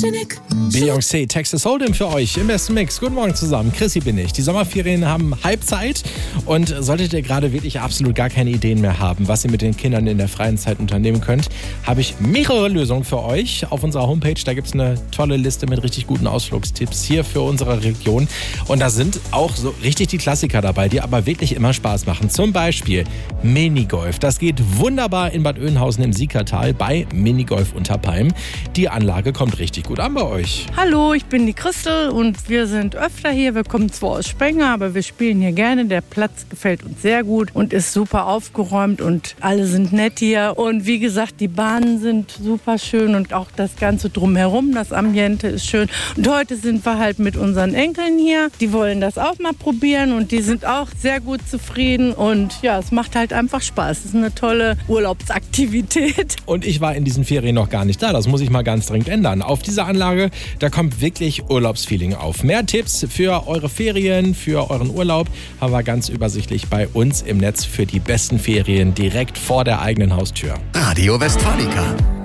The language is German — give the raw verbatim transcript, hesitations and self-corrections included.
Beyoncé, Texas Hold'em für euch im besten Mix. Guten Morgen zusammen, Chrissy bin ich. Die Sommerferien haben Halbzeit und solltet ihr gerade wirklich absolut gar keine Ideen mehr haben, was ihr mit den Kindern in der freien Zeit unternehmen könnt, habe ich mehrere Lösungen für euch auf unserer Homepage. Da gibt es eine tolle Liste mit richtig guten Ausflugstipps hier für unsere Region. Und da sind auch so richtig die Klassiker dabei, die aber wirklich immer Spaß machen. Zum Beispiel Minigolf. Das geht wunderbar in Bad Oeynhausen im Siegertal bei Minigolf Unterpalm. Die Anlage kommt richtig gut an bei euch. Hallo, ich bin die Christel und wir sind öfter hier. Wir kommen zwar aus Spenger, aber wir spielen hier gerne. Der Platz gefällt uns sehr gut und ist super aufgeräumt und alle sind nett hier. Und wie gesagt, die Bahnen sind super schön und auch das Ganze drumherum, das Ambiente ist schön. Und heute sind wir halt mit unseren Enkeln hier. Die wollen das auch mal probieren und die sind auch sehr gut zufrieden. Und ja, es macht halt einfach Spaß. Es ist eine tolle Urlaubsaktivität. Und ich war in diesen Ferien noch gar nicht da. Das muss ich mal ganz dringend ändern. Auf dieser Anlage, da kommt wirklich Urlaubsfeeling auf. Mehr Tipps für eure Ferien, für euren Urlaub haben wir ganz übersichtlich bei uns im Netz für die besten Ferien direkt vor der eigenen Haustür. Radio Westfalica.